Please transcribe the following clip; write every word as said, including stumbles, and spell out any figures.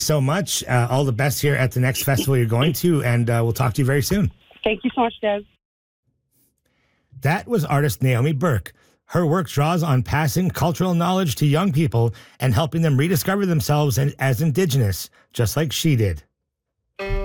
So much. Uh, all the best here at the next festival you're going to, and uh, we'll talk to you very soon. Thank you so much, Des. That was artist Naomi Burke. Her work draws on passing cultural knowledge to young people and helping them rediscover themselves as Indigenous, just like she did.